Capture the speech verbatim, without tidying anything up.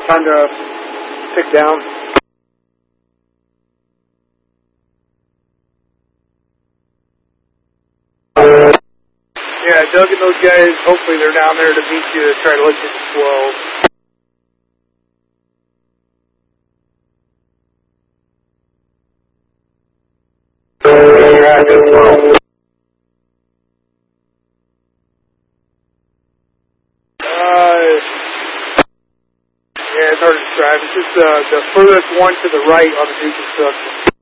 Time to pick down. Yeah, Doug and those guys, hopefully they're down there to meet you to try to let you slow. You're active slow. Uh, yeah, it's hard to describe. It's just uh, the furthest one to the right on the new construction.